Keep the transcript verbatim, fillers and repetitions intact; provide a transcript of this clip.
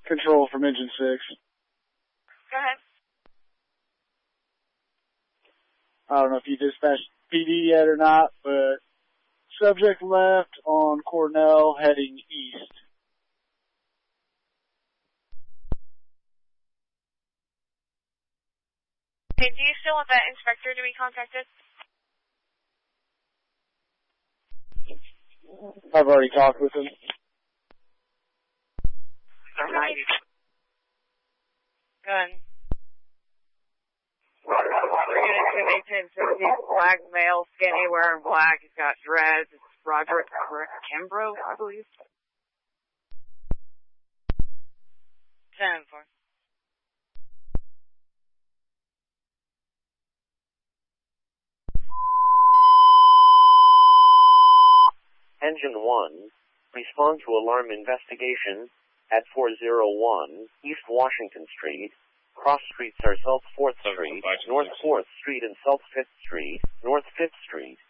Control from engine six. Go ahead. I don't know if you dispatched P D yet or not, but subject left on Cornell heading east. Hey, do you still want that inspector to be contacted? I've already talked with him. Alright. Gun. Unit two eight ten sixty, black male, skinny, wearing black. He's got dreads. It's Roderick Kimbrough, I believe. ten four. Engine one, respond to alarm investigation at four oh one East Washington Street. Cross streets are South fourth Street, North fourth Street and South fifth Street, North fifth Street.